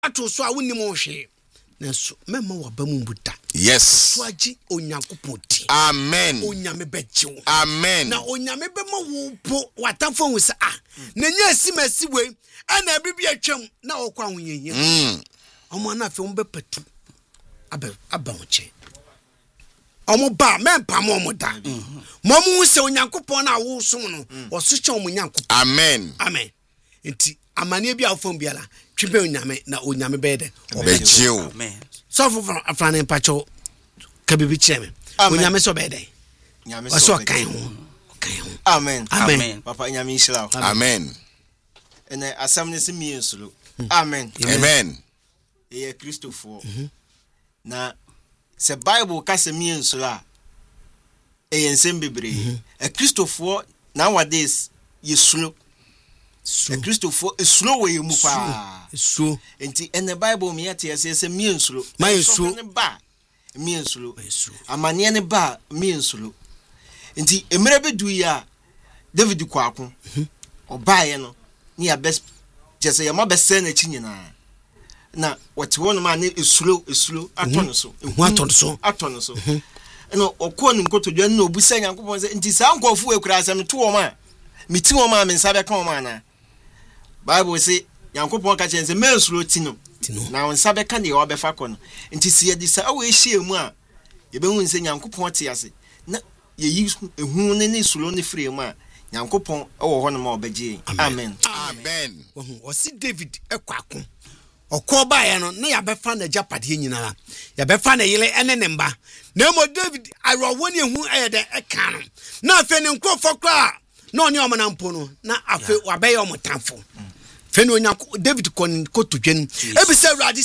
ato so a wonni mo hwe nanso mema waba mu buda yes so agi onyankopoti amen onyame bejew amen na onyame bema wo po watafo hu se na nya asimasi we ana bibi atwam na okwa ahonyehia omo na fe mbe patu aba oche omo ba mempa mo da mo mu se onyankopon na wo som no oso che omo nyankopon amen enti amane bi afom biala twibe onyame na onyame bede bejew amen so for afane pacho kabibi cheme onyame so bede nyame so kan ho amen amen papa nyame ishira amen ene asam ne se mi ensuro amen amen ye Christopher na se Bible ka se mi ensuro a ensem bebre Christopher nowadays yesuro so Christopher esuro we mu pa so enti ene Bible mi yate se mi ensuro ne ba mi ensuro amane ne ba mi ensuro enti emere bedu ya David kwako obaye no ni ya best jese ya mabese na chinyina na what one man esuro atono so atono so eno okọ ni nkoto dwa na obusa Nyankopon se enti sa nkofo ekura asem to wo ma meti wo ma me nsa be ka wo ma na Bible say Nyankopon ka chen se me esuro ti no na wo nsa be ka ne wo be fa kono enti se yedi sa awe hie mu a ye be hu nse Nyankopon te ase na ye yi ehu ne ne suro ne free mu a Nyankopon ewo ho no ma obeje amen amen o si David ekwako okoba ye no na ya befa na japade nyina ya befa na yele ene ne mba na mo David arowoni ehu ayede eka no na afe ne nkofo kra na oni omana mpo no na afe wabe ye omotamfo fe no Nyanko David ko to dwen ebi se Awurade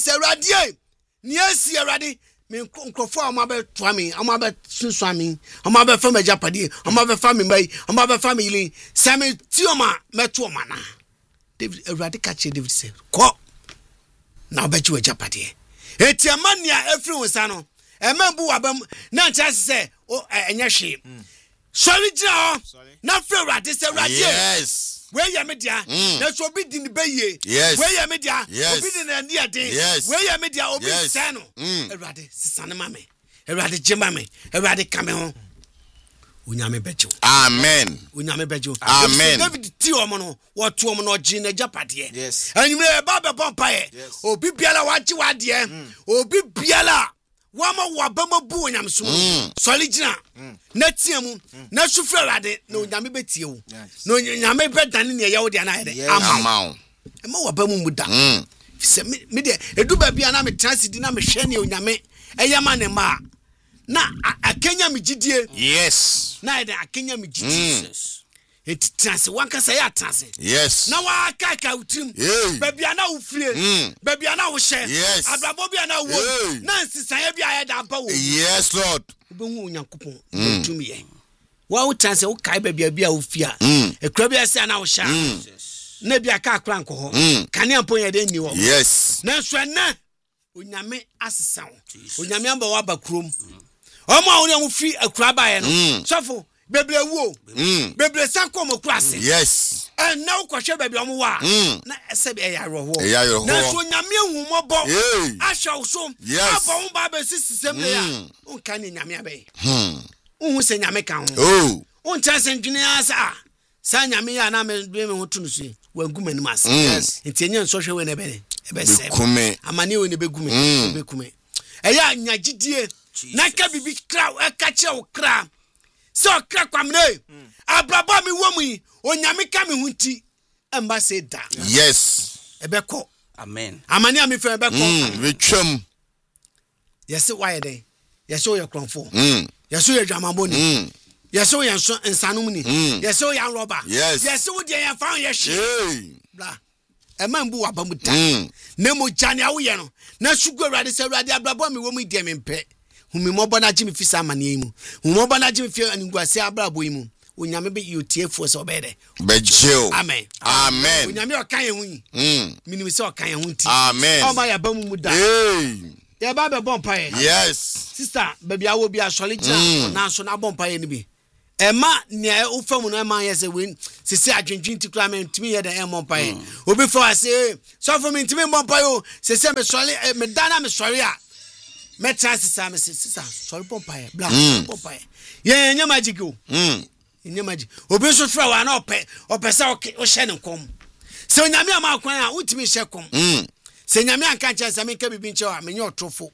ni asi Awurade me nkofo amabe toami amabe sunsuami amabe fa majapade amabe fa me mai amabe fa me yele same tioma meto omana David Awurade ka che David se ko na obeji wajapade eti amania efri wonsa no emembu wabam na nchase se enye hwe sorry jira na fri Awurade se Awurade yes we ya media na so obi din beye we ya media obi din na dia din we ya media obi sano Awurade sisane mame Awurade jema me Awurade kame ho onyame bejo amen onyame bejo amen David ti omo no woto omo no oji na japade yes anyime baba bompa ye obi biala waji wade obi biala wama wabama bu onyame so soli gina na tiamu na sufra Awurade na onyame betie wo na onyame bedane ne ye wo de na ye amao ema wabama mu da se me de edu ba bia na me transidi na me hwe ne onyame eyama ne ma na akenya me gidie yes na ide akenya me gidie etitase wankasa ya atase yes na wa kaka utrim babia na wo frie babia na wo hye abrabo bia na wo na nsisanye bia ya da ba wo yes Lord obehu Onyankopon tumi ye wa wo tanse wo kai babia bia wo fia ekura bia se na wo hya na bia ka akra nko ho kane ampon ye de ni wo yes na so na onyame asesa wo onyame amba wa ba krom omo a wo fi akura ba ye no sofo bebre wo bebre sanko mo krase yes na ukwohwe bebre omo wa na ese be ya roho na so nyame humobo ahwa so aba wo ba be sisem le ya unka ni nyame abe unhu se nyame ka ho uncha se ndwene asa sa nyame ya na me hotu no so wangu manim ase yes ntienye nso hwe we na be se amane we ne begume eya nyagidie na ka bibi kra aka che wo kra so kra kwamne abrabo mi womu onyame ka mi hunti emba se da yes ebeko amen amane ami fe ebeko retwam yes why dey yes o ye kronfo yes o ye dwamamboni yes o ye nsanum ni yes o ye roba yes o de ye fa ye hye bla emambu wabamu da na mo jane awo ye no na sugu Awurade se Awurade abrabo mi womu de me mpe humi mobo na jimi fisa amane mu humi mobo na jimi fi anguase abrabo mu onyame be yotiefo se obede bejew amen amen onyame okan ye hu minim se okan ye hu ti amen o ma ya ba mu da ya ba be bompa ye yes sister baby awo bi asole gina na so na bompa ye ni bi Emma near Ufam no man yes a win. Say adwendwen ti kra me ntimi ye den emonpae. Obi for say so for me ntimi monpae o. Say me sorry me dana me sorry a. Me transisa me sisa sorry monpae. Bla monpae. Ye nya magic o. Nya magic. Obi so fra wa na ope say o hye ne kom. Say onyame ama kwan a utimi hye kom. Say nyame anka chansa me ka bibi nche a me nya otrofo.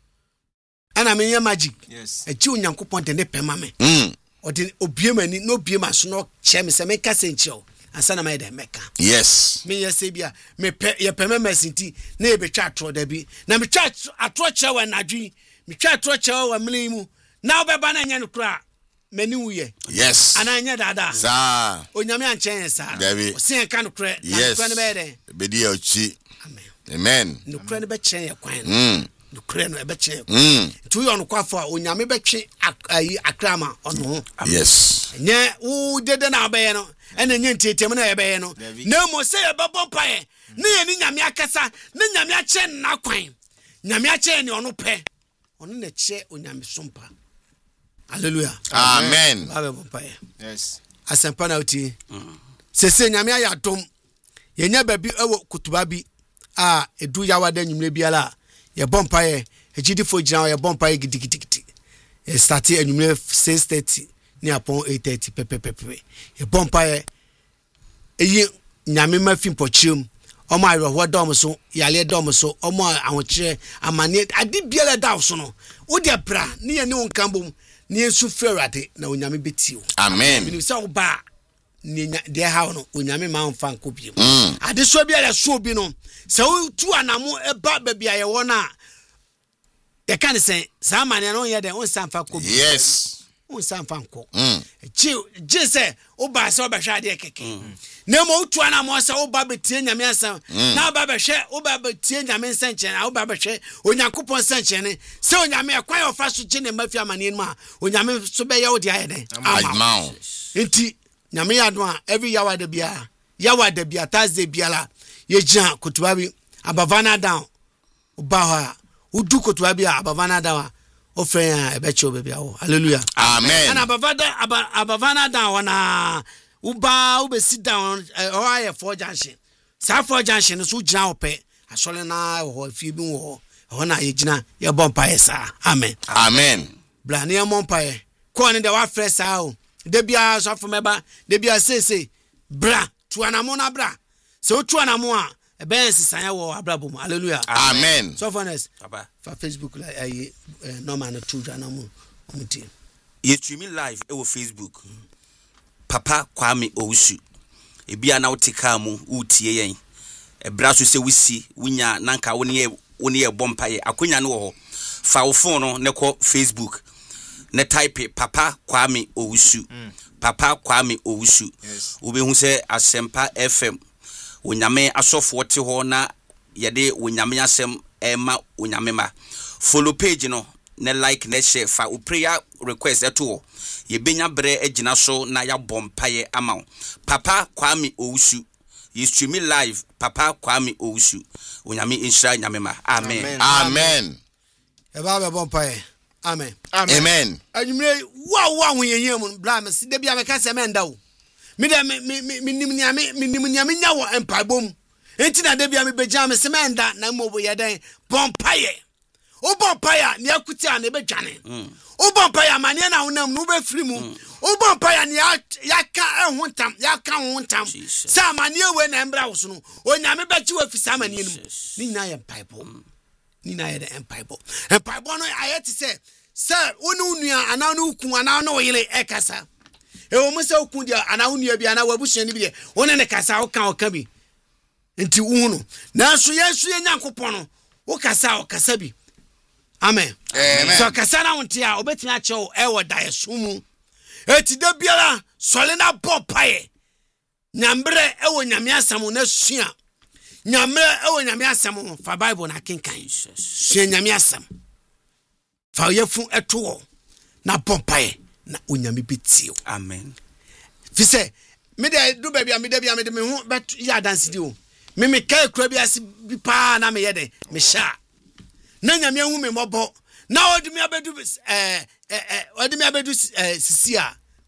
Ana me nya magic. Yes. E chi onyankopon de ne pema me. Odi obiemani no biema so no che me se me ka senchio ansa na me de meka. Yes. Me yese bia me pe ye pema mesinti na e betwa atro da bi na me twa atro che wa nadwi me twa atro che wa mlimu na obeba na nya no kura mani wuye. Yes. Ana nya dada Sa onyame anchen sa David. o sen ka no kura Yes. na kura ne be de Be di ochi. amen Amen. no kura ne be chen ye kwan no no kura no e be chen tu yo no kwafo a onyame be twe akrama ono. Yes. Nye u dede na abaye no ene nye ntetem na yebeye no na mo se yebebo pae na ye ni nyame akasa na nyame ache na kwan nyame ache ni ono pe ono na che onyame sompa. Hallelujah. Amen. Abebo pae. Yes. Asempa na uti sese nyame ayadom ye nya babi ewo kutuba bi a edu yawada nyumle biala ye bompae ejidifo gina ye bompae gidigidi e start enyumle 6:30 ni apon 8:30 pepepepe e bompae eyi nyame mafi mpochim omo ayro dom so yale dom so omo awokire amane ade biala daw so no wo de bra ne ye ne wonkambom ne ensu ferade na onyame betiwo. Amen. Ni se oba ni de ha no onyame ma mfa nkobiem. Ade so biala so bi no se wo tu anamo eba ba bia ye wona ye kan say sa mane no ye de on sanfa kobiem. Yes. On sanfa nko. Je say oba se obehwa ade keke. Na mo tu anamo se oba betie nyame asam na oba behwe oba betie nyame nsanchen na oba behwe onyankopon nsanchen ne se onyame ekwan ofa so gye ne mafi amane mu a onyame so be ye wo de ayede. Amen. Enti nyame yado a every yawa de bia Thursday biala ye gyan kotuba bi abavana down oba ha udu kotuba bi abavana down o friend e be che oba bia wo. Hallelujah. Amen. And abavana down wana uba ube sit down or aye for junction sa for junction so gyan ope asole na ho fie bi wo ho na ye gina ye bompa yesa. Amen. Amen. Bla ne mompa ye ko ne de wa fresh o de bia so afomeba de bia sese bra tu anamo na bra se o tu anamo a e ben sisan ya wo abrabom. Hallelujah. Amen. So for Facebook like normal na tu anamo omuti ye stream live e wo Facebook Papa Kwame Owusu ebia na wotika mu utie yen e bra so se wisi wunya nanka woni ye bompa ye akonya no ho fa wo phone no ne ko Facebook ne type Papa Kwame Owusu. Papa Kwame Owusu. Obi hu se Asempa FM wonyame asofo te ho na yede wonyame asem ema wonyame ma follow page no ne like ne share fa o prayer request eto ye benya bre agina so na ya bompaye ama Papa Kwame Owusu ye stream live Papa Kwame Owusu wonyame insha nyame ma. Amen. Amen. e ba be bompaye. Amen. Amen. Anyumre wa hu yeye mu bla me se de bia me ka se me nda wo me de me nim nyame nya wo empabom enti na de bia me beja me se me nda na mo bo ye den bompaye o bompaye ne akuti a ne bedwane o bompaye mane na wonam no be firi mu o bompaye ne ya ka ehuntam ya ka huntam sa mane we na embra wo so no onyame beji wo fisa mane ni mu ni na ye empaibo ni na ye de empaibo no ayeti se wonu nua ana no ku ana no yele ekasa e wo mo se ku dia ana nua bi ana wabusu ni bi de wona ne kasa wo ka bi enti unu na so yesu ye nyankopon no wo kasa bi. Amen. Amen. So kasa na wonte a obetimi a chew e wo da yesumu eti da biara sole na bopae nyambre e wo nyame asam na sua nyambre e wo nyame asam fa Bible na kenkan sua nyame asam fa yefu eto na bopae na onyame betio. Amen. Fi se me de do ba bia me de me hu bet ya dance di o me kai kura bi ase bi pa na me yede me sha na nyame hu me mobo na odi me abedu sisi a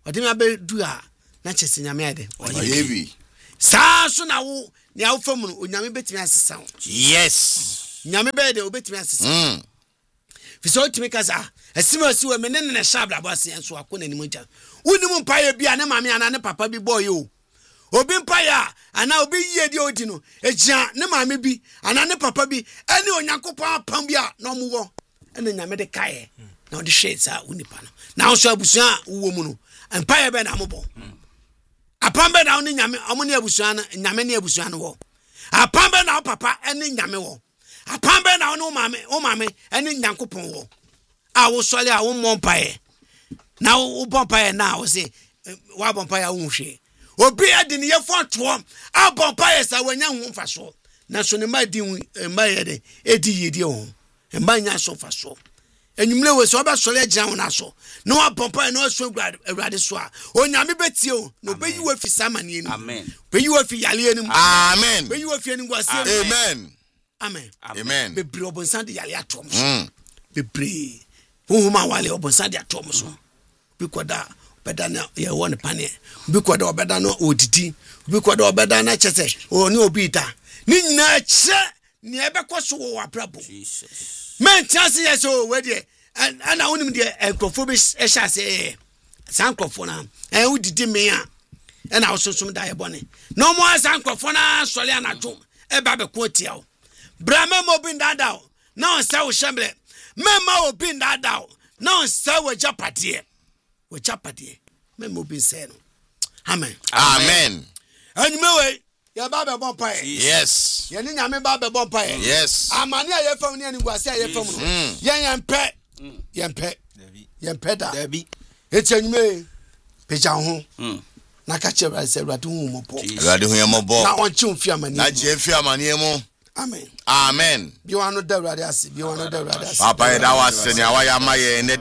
odimi abedu a na chese nyame ade Oyebi. saa so na wo ne awofam no onyame betimi asesa wo Yes. nyame be de obetimi asesa fiso otimi kasa asima si wo me ne ne shabla boase enso akona ni monja unimu mpaye bia ne mame ana ne papa bi boy o obi mpaye ana obi yie di odi no egia ne mame bi ana ne papa bi ene onyankopon apam bia na omuwo ene nyame de kae na odi hwesa unipa no na so abusuan wo mu no mpaye be na mobo apam be na oni nyame omone abusuan na nyame ne abusuan wo apam be na papa ene nyame wo apam be na oni o mame ene nyankopon wo a wo sole a wo mompaye na wo bompaye na wo se wa bompaye wo hwe obi ade ne yefo to a bompaye sa wanya ho mfaso na so ne ma di ma yede edi yedi ho mba nya so faso enyumle we so ba sole agina ho na so na wa bompaye na so awurade so a onyame betie o no be yiwa fi samane ni Amen. be yiwa fi yale ni Amen. be yiwa fi ni gwase Amen. amen Amen. be bre obonsan de yale atom so be bre huma wale obonsan de atom so bi koda beda na ye won pane bi koda obeda no odidi bi koda obeda na chese oni obi ta ni nyina che ni ebekoso wo abrabo Jesus. men chance yes o we de ana onim de enkrofo bi ehya se san krofo na udidi me a na ososum da ye bone no mo san krofo na sole anajo e ba be ko tia o brama mo bi ndada o na on sa wo shemble mema obi ndada o na on sa wo japade mema obi se no amen Amen. anyumewe ya ba be bon pae Yes. ye ni nyame ba be bon pae Yes. amane a ye fam ni aniguase a ye fam no ye mpe da Dabi. eti anyume peja ho na ka chebra se awurade hu mo po Awurade hu yɛmmɔbɔ. na onchi mfi amani Na gye fi amane mu. amen Amen. bi wano da awurade ase bi wano da awurade ase Papa yɛda wo ase ne awa yɛ ama yɛ ne